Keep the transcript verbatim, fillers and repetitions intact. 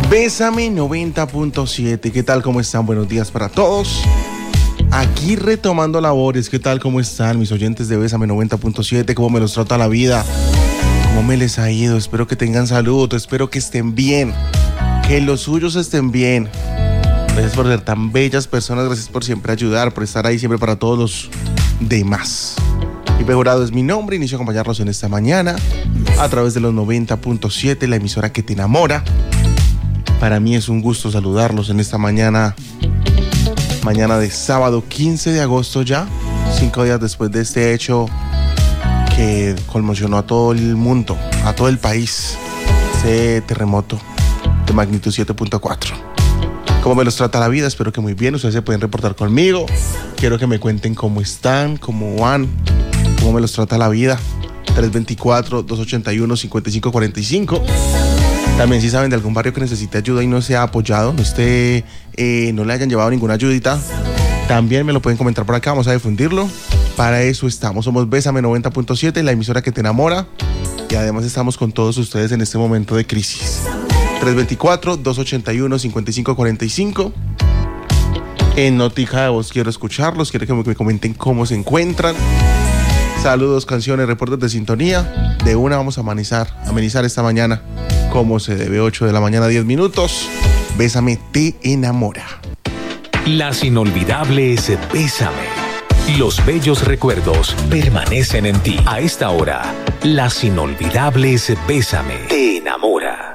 Bésame noventa punto siete. ¿Qué tal? ¿Cómo están? Buenos días para todos. Aquí retomando labores. ¿Qué tal? ¿Cómo están mis oyentes de Bésame noventa punto siete? ¿Cómo me los trata la vida? ¿Cómo me les ha ido? Espero que tengan salud. Espero que estén bien. Que los suyos estén bien. Gracias por ser tan bellas personas. Gracias por siempre ayudar, por estar ahí siempre para todos los demás. Pipe Jurado es mi nombre. Inicio a acompañarlos en esta mañana a través de los noventa punto siete, la emisora que te enamora. Para mí es un gusto saludarlos en esta mañana, mañana de sábado quince de agosto ya, cinco días después de este hecho que conmocionó a todo el mundo, a todo el país, ese terremoto de magnitud siete punto cuatro. ¿Cómo me los trata la vida? Espero que muy bien, ustedes se pueden reportar conmigo. Quiero que me cuenten cómo están, cómo van, cómo me los trata la vida. tres dos cuatro, dos ocho uno, cinco cinco cuatro cinco. También si saben de algún barrio que necesite ayuda y no se ha apoyado, no esté, eh, no le hayan llevado ninguna ayudita, también me lo pueden comentar por acá, vamos a difundirlo. Para eso estamos, somos Bésame noventa punto siete, la emisora que te enamora, y además estamos con todos ustedes en este momento de crisis. tres dos cuatro, dos ocho uno, cinco cinco cuatro cinco. En Notica de Voz quiero escucharlos, quiero que me comenten cómo se encuentran. Saludos, canciones, reportes de sintonía. De una vamos a amenizar, amenizar esta mañana como se debe, ocho de la mañana, diez minutos. Bésame te enamora. Las inolvidables Bésame. Los bellos recuerdos permanecen en ti. A esta hora, las inolvidables Bésame te enamora.